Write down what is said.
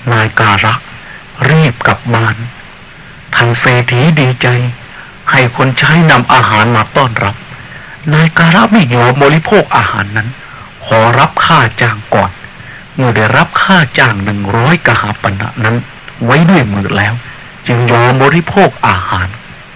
นายการะรีบกลับบ้านทางเศรษฐีดีใจให้คนใช้นำอาหารมาต้อนรับนายการะไม่ยอมบริโภคอาหารนั้นขอรับค่าจ้างก่อนเมื่อได้รับค่าจ้าง100 กหาปณะนั้นไว้ด้วยมือแล้วจึงยอมบริโภคอาหาร